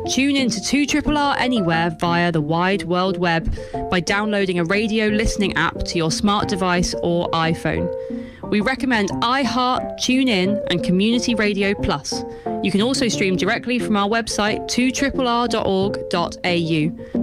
Tune in to 2RRR anywhere via the wide world web by downloading a radio listening app to your smart device or iPhone. We recommend iHeart, TuneIn and Community Radio Plus. You can also stream directly from our website 2RRR.org.au.